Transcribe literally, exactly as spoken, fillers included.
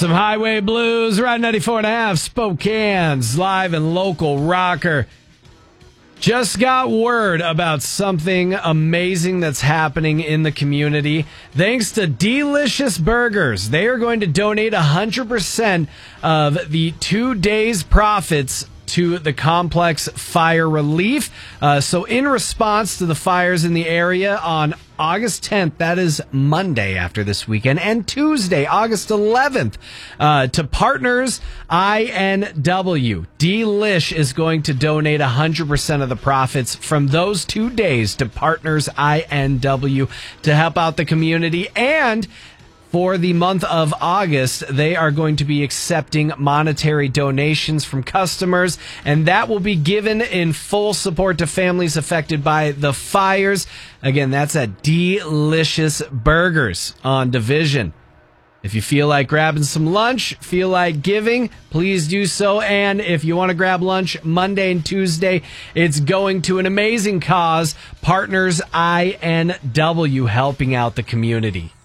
Some Highway Blues, Ride ninety-four and a half, Spokane's live and local rocker. Just got word about something amazing that's happening in the community. Thanks to Delicious Burgers, they are going to donate one hundred percent of the two days' profits to the complex fire relief. Uh, so in response to the fires in the area on August tenth, that is Monday after this weekend, and Tuesday, August eleventh, uh, to Partners I N W, Delish is going to donate one hundred percent of the profits from those two days to Partners I N W to help out the community. And for the month of August, they are going to be accepting monetary donations from customers, and that will be given in full support to families affected by the fires. Again, that's at Delicious Burgers on Division. If you feel like grabbing some lunch, feel like giving, please do so. And if you want to grab lunch Monday and Tuesday, it's going to an amazing cause, Partners I N W, helping out the community.